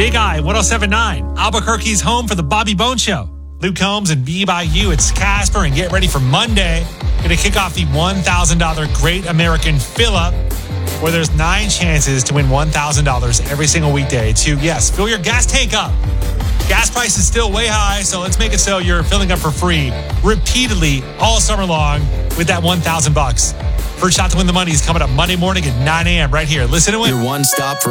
Big Eye 107.9, Albuquerque's home for the Bobby Bone Show. Luke Combs and B by You. It's Casper, and get ready for Monday. Going to kick off the $1,000 Great American Fill-Up, where there's 9 chances to win $1,000 every single weekday to, yes, fill your gas tank up. Gas price is still way high, so let's make it so you're filling up for free repeatedly all summer long with that $1,000. First shot to win the money is coming up Monday morning at 9 a.m. right here. Listen and win. Your one stop for